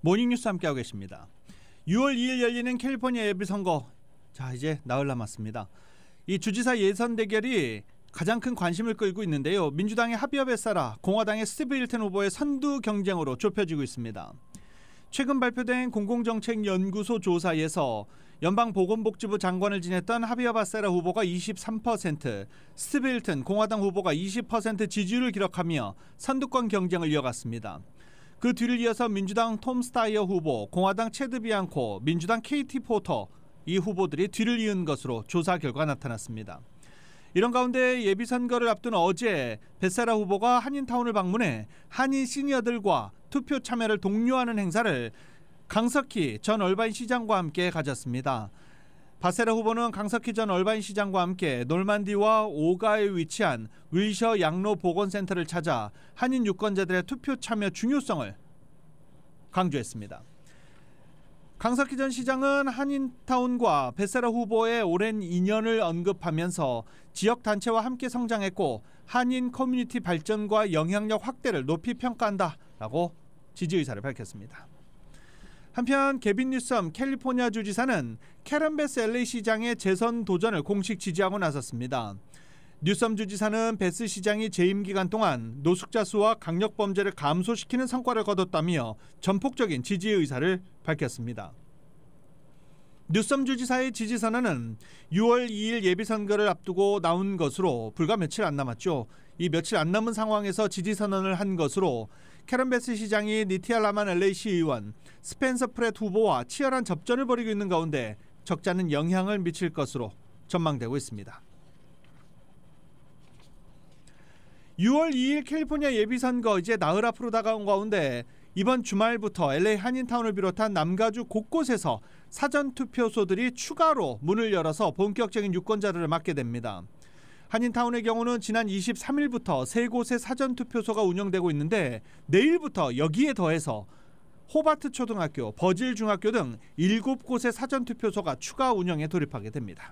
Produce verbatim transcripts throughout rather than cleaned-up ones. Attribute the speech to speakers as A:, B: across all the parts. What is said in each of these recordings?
A: 모닝뉴스 함께하고 계십니다. 유월 이일 열리는 캘리포니아 예비선거, 자 이제 나흘 남았습니다. 이 주지사 예선 대결이 가장 큰 관심을 끌고 있는데요. 민주당의 하비어 베세라, 공화당의 스티브 힐튼 후보의 선두 경쟁으로 좁혀지고 있습니다. 최근 발표된 공공정책연구소 조사에서 연방보건복지부 장관을 지냈던 하비어 베세라 후보가 이십삼 퍼센트, 스티브 힐튼 공화당 후보가 이십 퍼센트 지지율을 기록하며 선두권 경쟁을 이어갔습니다. 그 뒤를 이어서 민주당 톰 스타이어 후보, 공화당 체드 비앙코, 민주당 케이티 포터, 이 후보들이 뒤를 이은 것으로 조사 결과가 나타났습니다. 이런 가운데 예비선거를 앞둔 어제 베세라 후보가 한인타운을 방문해 한인 시니어들과 투표 참여를 독려하는 행사를 강석희 전 얼바인 시장과 함께 가졌습니다. 베세라 후보는 강석희 전 얼바인 시장과 함께 놀만디와 오가에 위치한 윌셔 양로 보건센터를 찾아 한인 유권자들의 투표 참여 중요성을 강조했습니다. 강석희 전 시장은 한인타운과 베세라 후보의 오랜 인연을 언급하면서 지역단체와 함께 성장했고 한인 커뮤니티 발전과 영향력 확대를 높이 평가한다라고 지지 의사를 밝혔습니다. 한편 게빈 뉴섬 캘리포니아 주지사는 캐런 베스 엘에이 시장의 재선 도전을 공식 지지하고 나섰습니다. 뉴섬 주지사는 베스 시장이 재임 기간 동안 노숙자 수와 강력범죄를 감소시키는 성과를 거뒀다며 전폭적인 지지 의사를 밝혔습니다. 뉴섬 주지사의 지지 선언은 유월 이일 예비선거를 앞두고 나온 것으로 불과 며칠 안 남았죠. 이 며칠 안 남은 상황에서 지지 선언을 한 것으로 캐런 베스 시장이 니티아 라만 엘에이 시의원, 스펜서 프렛 후보와 치열한 접전을 벌이고 있는 가운데 적지 않은 영향을 미칠 것으로 전망되고 있습니다. 유월 이일 캘리포니아 예비선거 이제 나흘 앞으로 다가온 가운데 이번 주말부터 엘에이 한인타운을 비롯한 남가주 곳곳에서 사전투표소들이 추가로 문을 열어서 본격적인 유권자들을 맞게 됩니다. 한인타운의 경우는 지난 이십삼일부터 세 곳의 사전투표소가 운영되고 있는데 내일부터 여기에 더해서 호바트 초등학교, 버질 중학교 등 일곱 곳의 사전투표소가 추가 운영에 돌입하게 됩니다.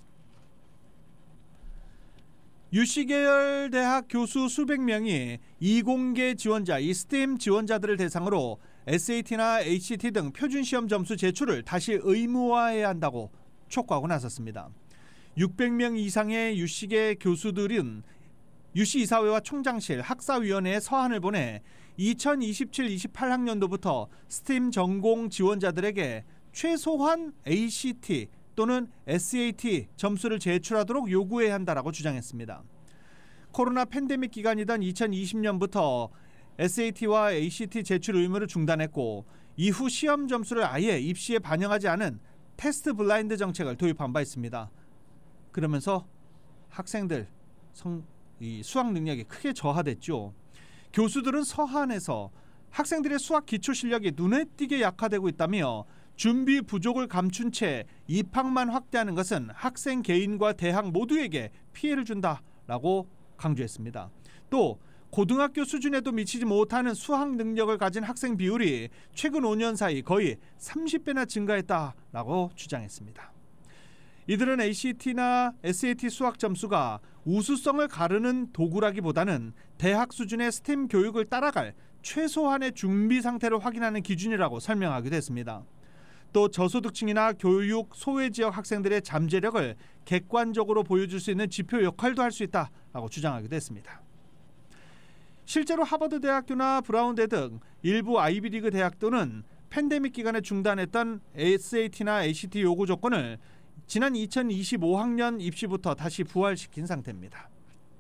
A: 유씨 계열 대학 교수 수백 명이 이공계 지원자, 이 스템 지원자들을 대상으로 에스에이티나 에이씨티 등 표준시험 점수 제출을 다시 의무화해야 한다고 촉구하고 나섰습니다. 육백 명 이상의 유씨계 교수들은 유씨 이사회와 총장실, 학사위원회에 서한을 보내 이천이십칠 이십팔 학년도부터 스팀 전공 지원자들에게 최소한 에이씨티 또는 에스에이티 점수를 제출하도록 요구해야 한다라고 주장했습니다. 코로나 팬데믹 기간이던 이천이십년부터 에스에이티와 에이씨티 제출 의무를 중단했고 이후 시험 점수를 아예 입시에 반영하지 않은 테스트 블라인드 정책을 도입한 바 있습니다. 그러면서 학생들 성, 이 수학 능력이 크게 저하됐죠. 교수들은 서한에서 학생들의 수학 기초 실력이 눈에 띄게 약화되고 있다며 준비 부족을 감춘 채 입학만 확대하는 것은 학생 개인과 대학 모두에게 피해를 준다라고 강조했습니다. 또 고등학교 수준에도 미치지 못하는 수학 능력을 가진 학생 비율이 최근 오 년 사이 거의 삼십 배나 증가했다라고 주장했습니다. 이들은 에이씨티나 에스에이티 수학 점수가 우수성을 가르는 도구라기보다는 대학 수준의 스템 교육을 따라갈 최소한의 준비 상태를 확인하는 기준이라고 설명하기도 했습니다. 또 저소득층이나 교육 소외지역 학생들의 잠재력을 객관적으로 보여줄 수 있는 지표 역할도 할 수 있다라고 주장하기도 했습니다. 실제로 하버드 대학교나 브라운대 등 일부 아이비리그 대학들은 팬데믹 기간에 중단했던 에스에이티나 에이씨티 요구 조건을 지난 이천이십오 학년 입시부터 다시 부활시킨 상태입니다.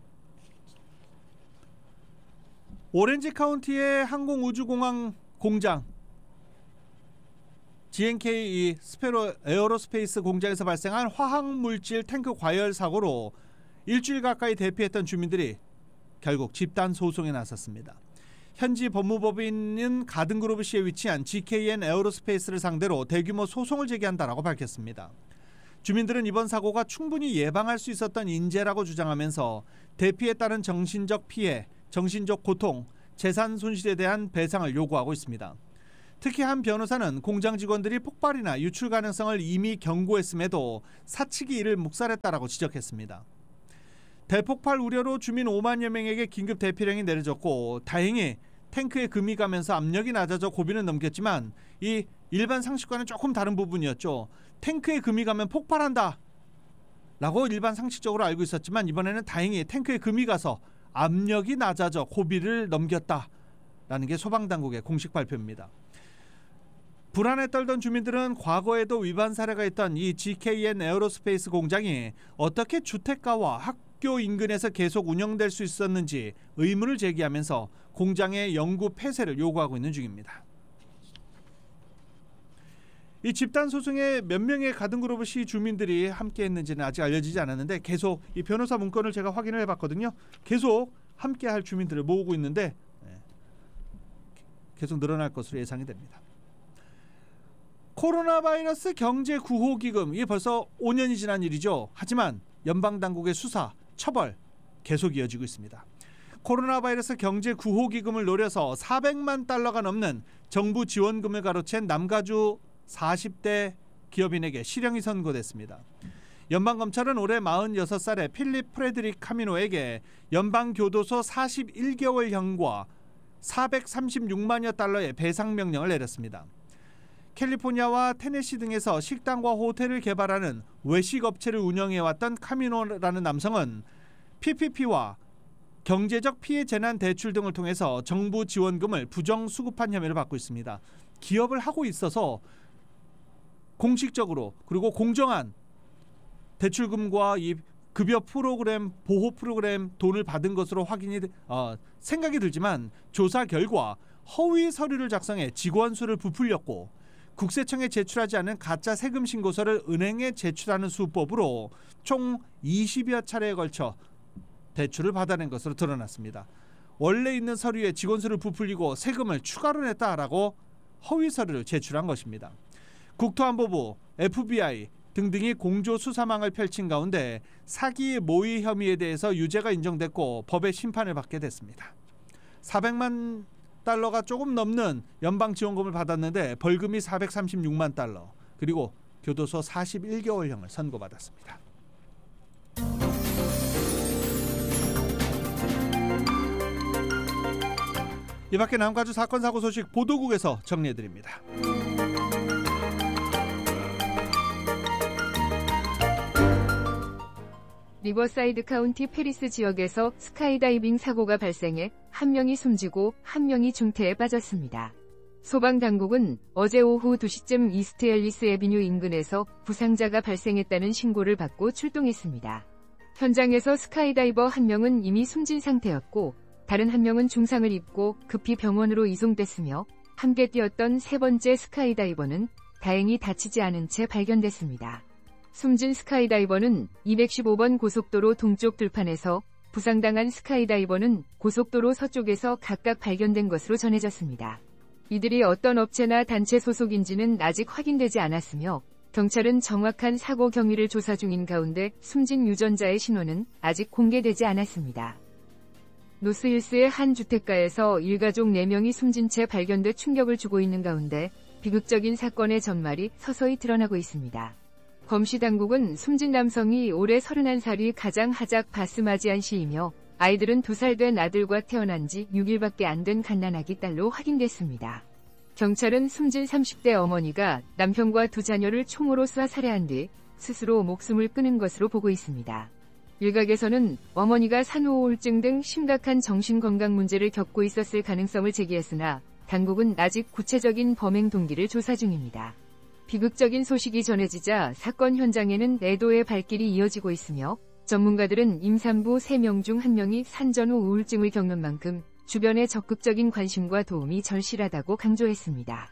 A: 오렌지 카운티의 항공우주공항 공장 지엔케이 스페로 에어로스페이스 공장에서 발생한 화학물질 탱크 과열 사고로 일주일 가까이 대피했던 주민들이 결국 집단 소송에 나섰습니다. 현지 법무법인은 가든그로브시에 위치한 지케이엔 에어로스페이스를 상대로 대규모 소송을 제기한다라고 밝혔습니다. 주민들은 이번 사고가 충분히 예방할 수 있었던 인재라고 주장하면서 대피에 따른 정신적 피해, 정신적 고통, 재산 손실에 대한 배상을 요구하고 있습니다. 특히 한 변호사는 공장 직원들이 폭발이나 유출 가능성을 이미 경고했음에도 사측이 이를 묵살했다라고 지적했습니다. 대폭발 우려로 주민 오만여 명에게 긴급 대피령이 내려졌고 다행히 탱크에 금이 가면서 압력이 낮아져 고비는 넘겼지만 이 일반 상식과는 조금 다른 부분이었죠. 탱크에 금이 가면 폭발한다 라고 일반 상식적으로 알고 있었지만 이번에는 다행히 탱크에 금이 가서 압력이 낮아져 고비를 넘겼다라는 게 소방당국의 공식 발표입니다. 불안에 떨던 주민들은 과거에도 위반 사례가 있던 이 지케이엔 에어로스페이스 공장이 어떻게 주택가와 학교 인근에서 계속 운영될 수 있었는지 의문을 제기하면서 공장의 영구 폐쇄를 요구하고 있는 중입니다. 이 집단 소송에 몇 명의 가든그로브 시 주민들이 함께했는지는 아직 알려지지 않았는데 계속 이 변호사 문건을 제가 확인을 해봤거든요. 계속 함께할 주민들을 모으고 있는데 계속 늘어날 것으로 예상이 됩니다. 코로나 바이러스 경제 구호 기금, 이게 벌써 오 년이 지난 일이죠. 하지만 연방 당국의 수사, 처벌 계속 이어지고 있습니다. 코로나 바이러스 경제 구호 기금을 노려서 사백만 달러가 넘는 정부 지원금을 가로챈 남가주 사십 대 기업인에게 실형이 선고됐습니다. 연방검찰은 올해 마흔여섯 살의 필립 프레드릭 카미노에게 연방교도소 사십일 개월형과 사백삼십육만여 달러의 배상 명령을 내렸습니다. 캘리포니아와 테네시 등에서 식당과 호텔을 개발하는 외식 업체를 운영해왔던 카미노라는 남성은 피피피와 경제적 피해 재난 대출 등을 통해서 정부 지원금을 부정 수급한 혐의를 받고 있습니다. 기업을 하고 있어서 공식적으로 그리고 공정한 대출금과 이 급여 프로그램, 보호 프로그램 돈을 받은 것으로 확인이 어, 생각이 들지만 조사 결과 허위 서류를 작성해 직원 수를 부풀렸고 국세청에 제출하지 않은 가짜 세금 신고서를 은행에 제출하는 수법으로 총 이십여 차례에 걸쳐 대출을 받아낸 것으로 드러났습니다. 원래 있는 서류에 직원 수를 부풀리고 세금을 추가로 냈다라고 허위 서류를 제출한 것입니다. 국토안보부, 에프비아이 등등이 공조 수사망을 펼친 가운데 사기 모의 혐의에 대해서 유죄가 인정됐고 법의 심판을 받게 됐습니다. 사백만 달러가 조금 넘는 연방 지원금을 받았는데 벌금이 사백삼십육만 달러, 그리고 교도소 사십일 개월형을 선고받았습니다. 이 밖에 남가주 사건 사고 소식 보도국에서 정리해드립니다.
B: 리버사이드 카운티 페리스 지역에서 스카이다이빙 사고가 발생해 한 명이 숨지고 한 명이 중태에 빠졌습니다. 소방당국은 어제 오후 두 시쯤 이스트 앨리스 애비뉴 인근에서 부상자가 발생했다는 신고를 받고 출동했습니다. 현장에서 스카이다이버 한 명은 이미 숨진 상태였고 다른 한 명은 중상을 입고 급히 병원으로 이송됐으며 함께 뛰었던 세 번째 스카이다이버는 다행히 다치지 않은 채 발견됐습니다. 숨진 스카이다이버는 이백십오 번 고속도로 동쪽 들판에서, 부상당한 스카이다이버는 고속도로 서쪽에서 각각 발견된 것으로 전해졌습니다. 이들이 어떤 업체나 단체 소속인지는 아직 확인되지 않았으며 경찰은 정확한 사고 경위를 조사 중인 가운데 숨진 유전자의 신원은 아직 공개되지 않았습니다. 노스힐스의 한 주택가에서 일가족 네 명이 숨진 채 발견돼 충격을 주고 있는 가운데 비극적인 사건의 전말이 서서히 드러나고 있습니다. 검시 당국은 숨진 남성이 올해 서른한 살이 가장 하작 바스마지안 씨이며 아이들은 두 살 된 아들과 태어난 지 육 일밖에 안 된 갓난아기 딸로 확인됐습니다. 경찰은 숨진 삼십 대 어머니가 남편과 두 자녀를 총으로 쏴 살해한 뒤 스스로 목숨을 끊은 것으로 보고 있습니다. 일각에서는 어머니가 산후 우울증 등 심각한 정신건강 문제를 겪고 있었을 가능성을 제기했으나 당국은 아직 구체적인 범행 동기를 조사 중입니다. 비극적인 소식이 전해지자 사건 현장에는 애도의 발길이 이어지고 있으며 전문가들은 임산부 세 명 중 한 명이 산전후 우울증을 겪는 만큼 주변의 적극적인 관심과 도움이 절실하다고 강조했습니다.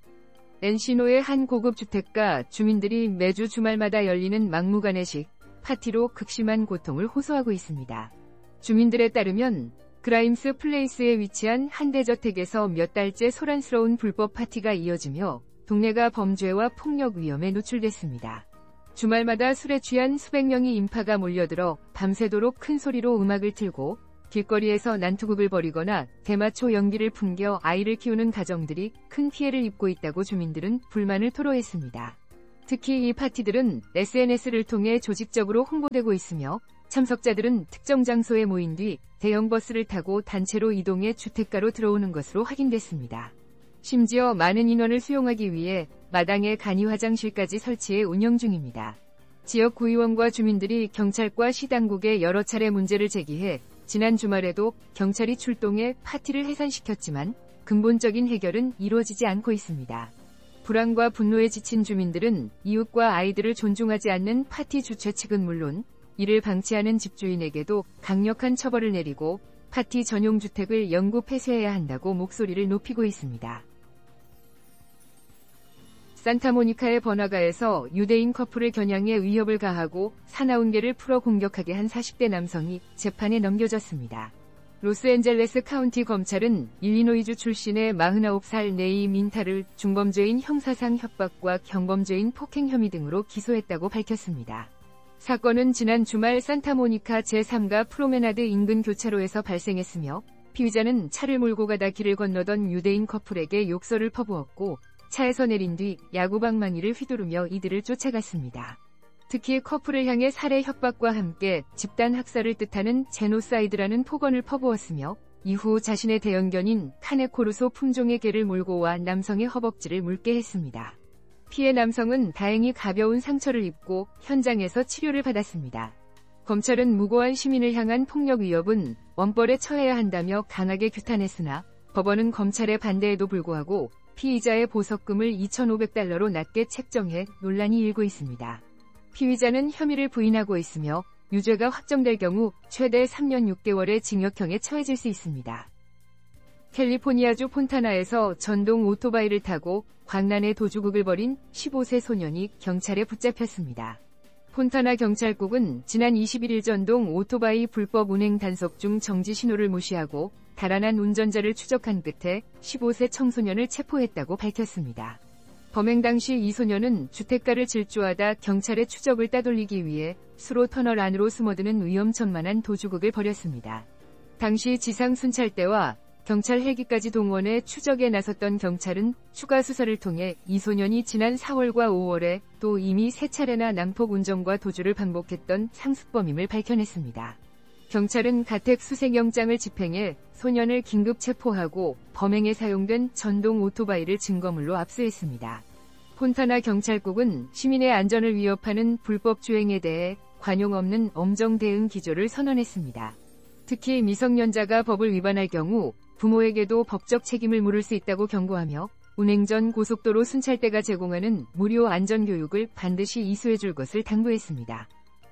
B: 엔시노의 한 고급 주택가 주민들이 매주 주말마다 열리는 막무가내식 파티로 극심한 고통을 호소하고 있습니다. 주민들에 따르면 그라임스 플레이스에 위치한 한 대저택에서 몇 달째 소란스러운 불법 파티가 이어지며 동네가 범죄와 폭력 위험에 노출됐습니다. 주말마다 술에 취한 수백 명의 인파가 몰려들어 밤새도록 큰 소리로 음악을 틀고 길거리에서 난투극을 벌이거나 대마초 연기를 풍겨 아이를 키우는 가정들이 큰 피해를 입고 있다고 주민들은 불만을 토로했습니다. 특히 이 파티들은 에스엔에스를 통해 조직적으로 홍보되고 있으며 참석자들은 특정 장소에 모인 뒤 대형 버스를 타고 단체로 이동해 주택가로 들어오는 것으로 확인됐습니다. 심지어 많은 인원을 수용하기 위해 마당에 간이 화장실까지 설치해 운영 중입니다. 지역 구의원과 주민들이 경찰과 시당국에 여러 차례 문제를 제기해 지난 주말에도 경찰이 출동해 파티를 해산시켰지만 근본적인 해결은 이루어지지 않고 있습니다. 불안과 분노에 지친 주민들은 이웃과 아이들을 존중하지 않는 파티 주최 측은 물론 이를 방치하는 집주인에게도 강력한 처벌을 내리고 파티 전용 주택을 영구 폐쇄해야 한다고 목소리를 높이고 있습니다. 산타모니카의 번화가에서 유대인 커플을 겨냥해 위협을 가하고 사나운개를 풀어 공격하게 한 사십 대 남성이 재판에 넘겨졌습니다. 로스앤젤레스 카운티 검찰은 일리노이주 출신의 마흔아홉 살 네이 민타를 중범죄인 형사상 협박과 경범죄인 폭행 혐의 등으로 기소했다고 밝혔습니다. 사건은 지난 주말 산타모니카 제삼가 프로메나드 인근 교차로에서 발생했으며 피의자는 차를 몰고 가다 길을 건너던 유대인 커플에게 욕설을 퍼부었고 차에서 내린 뒤 야구방망이를 휘두르며 이들을 쫓아갔습니다. 특히 커플을 향해 살해 협박과 함께 집단 학살을 뜻하는 제노사이드라는 폭언을 퍼부었으며 이후 자신의 대형견인 카네코르소 품종의 개를 몰고 와 남성의 허벅지를 물게 했습니다. 피해 남성은 다행히 가벼운 상처를 입고 현장에서 치료를 받았습니다. 검찰은 무고한 시민을 향한 폭력 위협은 원벌에 처해야 한다며 강하게 규탄했으나 법원은 검찰의 반대에도 불구하고 피의자의 보석금을 이천오백 달러로 낮게 책정해 논란이 일고 있습니다. 피의자는 혐의를 부인하고 있으며 유죄가 확정될 경우 최대 삼 년 육 개월의 징역형에 처해질 수 있습니다. 캘리포니아주 폰타나에서 전동 오토바이를 타고 광란의 도주극을 벌인 십오 세 소년이 경찰에 붙잡혔습니다. 폰타나 경찰국은 지난 이십일 일 전동 오토바이 불법 운행 단속 중 정지 신호를 무시하고 달아난 운전자를 추적한 끝에 십오 세 청소년을 체포했다고 밝혔습니다. 범행 당시 이 소년은 주택가를 질주하다 경찰의 추적을 따돌리기 위해 수로 터널 안으로 숨어드는 위험천만한 도주극을 벌였습니다. 당시 지상 순찰대와 경찰 헬기까지 동원해 추적에 나섰던 경찰은 추가 수사를 통해 이 소년이 지난 사월과 오월에 또 이미 세 차례나 난폭 운전과 도주를 반복했던 상습범임을 밝혀냈습니다. 경찰은 가택 수색영장을 집행해 소년을 긴급 체포하고 범행에 사용된 전동 오토바이를 증거물로 압수했습니다. 폰타나 경찰국은 시민의 안전을 위협하는 불법 주행에 대해 관용 없는 엄정 대응 기조를 선언했습니다. 특히 미성년자가 법을 위반할 경우 부모에게도 법적 책임을 물을 수 있다고 경고하며 운행 전 고속도로 순찰대가 제공하는 무료 안전교육을 반드시 이수해줄 것을 당부했습니다.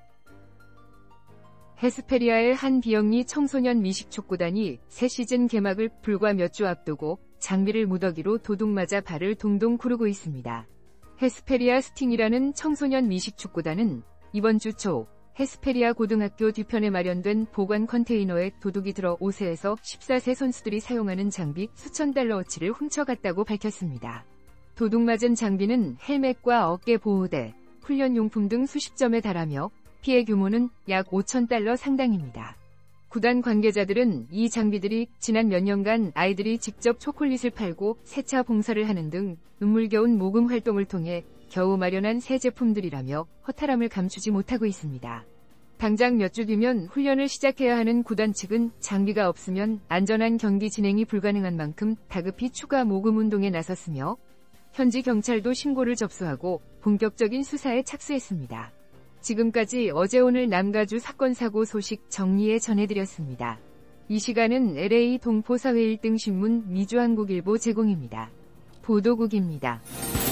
B: 헤스페리아의 한 비영리 청소년 미식축구단이 새 시즌 개막을 불과 몇 주 앞두고 장비를 무더기로 도둑 맞아 발을 동동 구르고 있습니다. 헤스페리아 스팅이라는 청소년 미식축구단은 이번 주 초 헤스페리아 고등학교 뒤편에 마련된 보관 컨테이너에 도둑이 들어 오 세에서 십사 세 선수들이 사용하는 장비 수천 달러어치를 훔쳐갔다고 밝혔습니다. 도둑 맞은 장비는 헬멧과 어깨 보호대, 훈련용품 등 수십 점에 달하며 피해 규모는 약 오천 달러 상당입니다. 구단 관계자들은 이 장비들이 지난 몇 년간 아이들이 직접 초콜릿을 팔고 세차 봉사를 하는 등 눈물겨운 모금 활동을 통해 겨우 마련한 새 제품들이라며 허탈함을 감추지 못하고 있습니다. 당장 몇 주 뒤면 훈련을 시작해야 하는 구단 측은 장비가 없으면 안전한 경기 진행이 불가능한 만큼 다급히 추가 모금 운동에 나섰으며 현지 경찰도 신고를 접수하고 본격적인 수사에 착수했습니다. 지금까지 어제 오늘 남가주 사건 사고 소식 정리해 전해드렸습니다. 이 시간은 엘에이 동포사회 일 등 신문 미주한국일보 제공입니다. 보도국입니다.